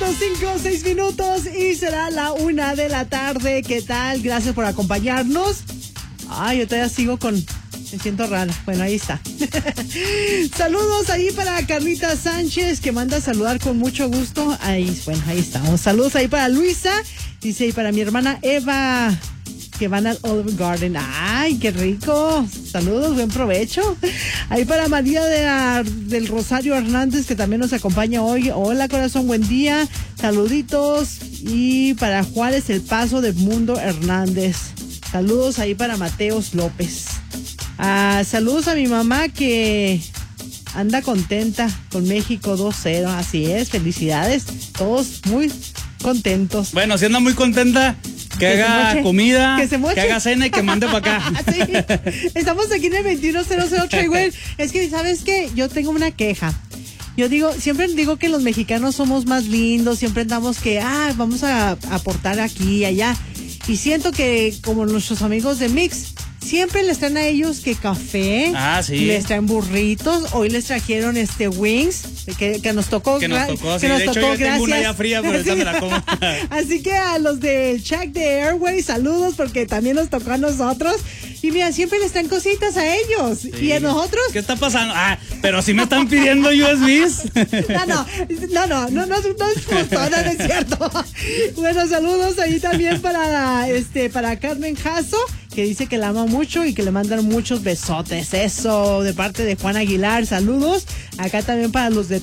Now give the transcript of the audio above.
6 minutos y será la 1 de la tarde. ¿Qué tal? Gracias por acompañarnos. Ay, yo todavía sigo me siento rara. Bueno, ahí está. Saludos ahí para Carlita Sánchez, que manda a saludar con mucho gusto. Ahí estamos. Saludos ahí para Luisa. Dice, y para mi hermana Eva, que van al Olive Garden. ¡Ay, qué rico! Saludos, buen provecho. Ahí para María del Rosario Hernández, que también nos acompaña hoy. Hola, corazón, buen día. Saluditos. Y para Juárez El Paso de Mundo Hernández. Saludos ahí para Mateos López. Saludos a mi mamá, que anda contenta con México 2-0. Así es, felicidades. Todos muy contentos. Bueno, si anda muy contenta, que haga comida, que haga cena y que mande para acá. Sí. Estamos aquí en el 2100 Trayway. Es que, ¿sabes qué? Yo tengo una queja. Siempre digo que los mexicanos somos más lindos, siempre andamos que, vamos a aportar aquí y allá. Y siento que, como nuestros amigos de Mix, siempre les traen a ellos que café, sí. Les traen burritos, hoy les trajeron wings, que nos tocó. Que nos tocó, sí. Que nos de tocó, hecho, yo gracias. tengo una ya fría, pero esa me la como. Así que a los de Check the Airways, saludos, porque también nos tocó a nosotros. Y mira, siempre les traen cositas a ellos. Sí. Y a nosotros. ¿Qué está pasando? Pero si me están pidiendo USBs. No es justo, no es cierto. Bueno, saludos ahí también para Carmen Jasso, que dice que la ama mucho y que le mandan muchos besotes. Eso, de parte de Juan Aguilar, saludos. Acá también para los de